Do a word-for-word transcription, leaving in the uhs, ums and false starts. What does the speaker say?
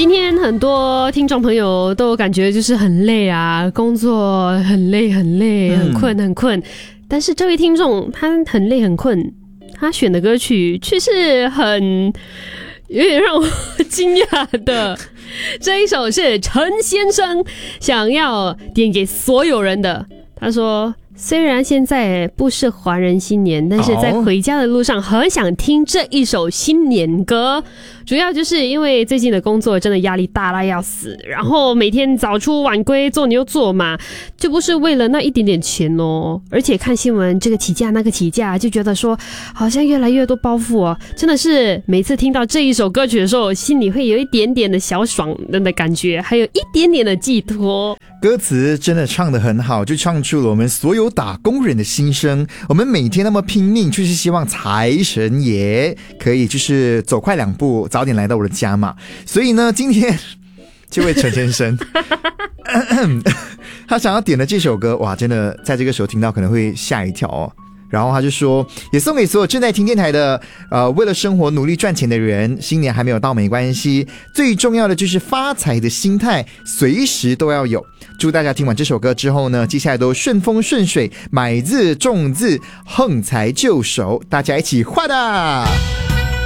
今天很多听众朋友都感觉就是很累啊，工作很累很累，很困很困。嗯、但是这位听众他很累很困，他选的歌曲却是很有点让我惊讶的。这一首是陈先生想要点给所有人的。他说，虽然现在不是华人新年，但是在回家的路上很想听这一首新年歌。主要就是因为最近的工作真的压力大到要死，然后每天早出晚归，做牛做马，就不是为了那一点点钱哦。而且看新闻，这个起价那个起价，就觉得说好像越来越多包袱哦。真的是每次听到这一首歌曲的时候，心里会有一点点的小爽的感觉，还有一点点的寄托。 歌词真的唱得很好，就唱出了我们所有打工人的心声。我们每天那么拼命，就是希望财神爷可以就是走快两步，早点来到我的家嘛。所以呢，今天这位陈先生他想要点的这首歌，哇，真的在这个时候听到可能会吓一跳哦。然后他就说，也送给所有正在听电台的呃，为了生活努力赚钱的人，新年还没有到没关系，最重要的就是发财的心态随时都要有。祝大家听完这首歌之后呢，接下来都顺风顺水，买字中字，横财就手，大家一起画的。